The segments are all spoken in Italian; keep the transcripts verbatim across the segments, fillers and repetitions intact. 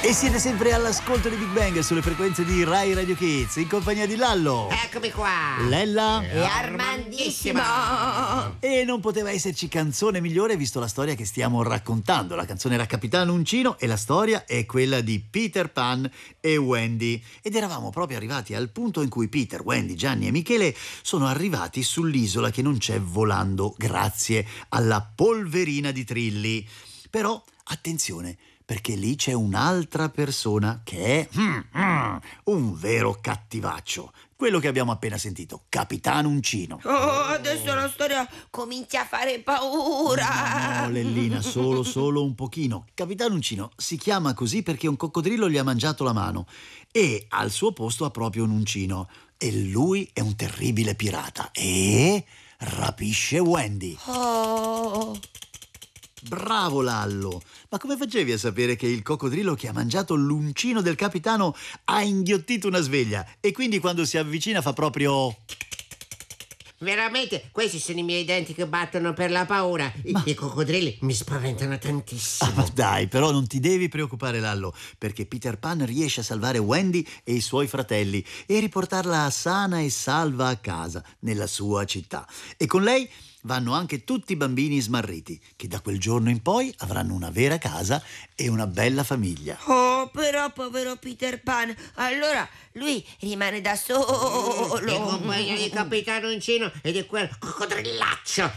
E siete sempre all'ascolto di Big Bang sulle frequenze di Rai Radio Kids, in compagnia di Lallo. Eccomi qua. Lella. E Armandissimo. E non poteva esserci canzone migliore visto la storia che stiamo raccontando. La canzone era Capitano Uncino e la storia è quella di Peter Pan e Wendy. Ed eravamo proprio arrivati al punto in cui Peter, Wendy, Gianni e Michele sono arrivati sull'isola che non c'è volando grazie alla polverina di Trilli. Però attenzione, perché lì c'è un'altra persona che è mm, mm, un vero cattivaccio. Quello che abbiamo appena sentito, Capitano Uncino. Oh, adesso la storia comincia a fare paura. No, no, Lellina, solo, solo un pochino. Capitano Uncino si chiama così perché un coccodrillo gli ha mangiato la mano e al suo posto ha proprio un uncino. E lui è un terribile pirata e rapisce Wendy. Oh... Bravo Lallo! Ma come facevi a sapere che il coccodrillo che ha mangiato l'uncino del capitano ha inghiottito una sveglia e quindi quando si avvicina fa proprio... Veramente, questi sono i miei denti che battono per la paura. Ma... I coccodrilli mi spaventano tantissimo. Ah, ma dai, però non ti devi preoccupare Lallo, perché Peter Pan riesce a salvare Wendy e i suoi fratelli e riportarla sana e salva a casa, nella sua città. E con lei vanno anche tutti i bambini smarriti, che da quel giorno in poi avranno una vera casa e una bella famiglia. Oh, però povero Peter Pan, allora lui rimane da solo. In compagnia di Capitano Uncino e di quel coccodrillaccio.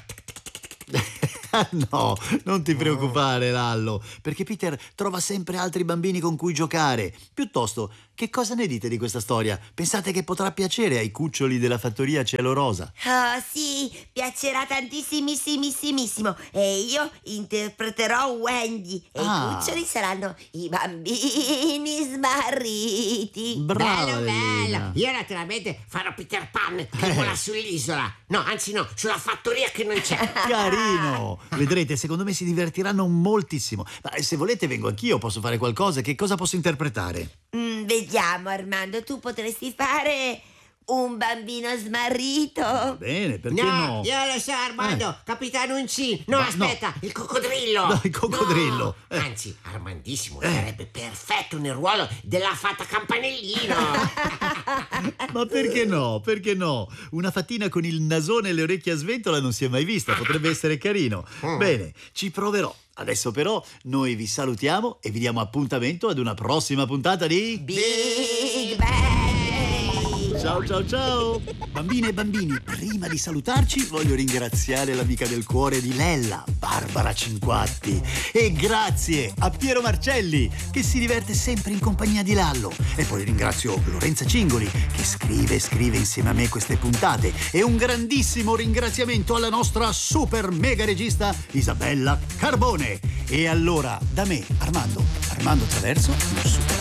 No, non ti preoccupare Lallo, perché Peter trova sempre altri bambini con cui giocare. Piuttosto, che cosa ne dite di questa storia? Pensate che potrà piacere ai cuccioli della fattoria Cielo Rosa? Ah, sì, piacerà tantissimissimissimo. E io interpreterò Wendy e Ah. i cuccioli saranno i bambini smarriti. Brava Bello, Lellina. bello. Io naturalmente farò Peter Pan che vola sull'isola. No, anzi no, sulla fattoria che non c'è. Carino! Vedrete, secondo me si divertiranno moltissimo. Ma se volete vengo anch'io, posso fare qualcosa. Che cosa posso interpretare? Mm, vediamo, Armando, tu potresti fare un bambino smarrito. Bene, perché No, no? io lo so, Armando, Eh. Capitano Uncino. No, Ma aspetta, no. il coccodrillo. No, il coccodrillo. No. Eh. Anzi, Armandissimo Eh. sarebbe perfetto nel ruolo della fata campanellino. Ma perché no? Perché no? Una fatina con il nasone e le orecchie a sventola non si è mai vista, potrebbe essere carino. Bene, ci proverò. Adesso però noi vi salutiamo e vi diamo appuntamento ad una prossima puntata di... Big Bang! Ciao ciao ciao! Bambine e bambini, prima di salutarci voglio ringraziare l'amica del cuore di Lella, Barbara Cinquatti. E grazie a Piero Marcelli, che si diverte sempre in compagnia di Lallo. E poi ringrazio Lorenza Cingoli, che scrive e scrive insieme a me queste puntate. E un grandissimo ringraziamento alla nostra super mega regista Isabella Carbone. E allora, da me, Armando, Armando Traverso, un super